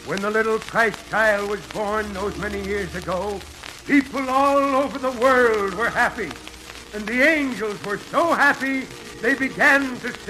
When the little Christ child was born those many years ago, people all over the world were happy. And the angels were so happy, they began to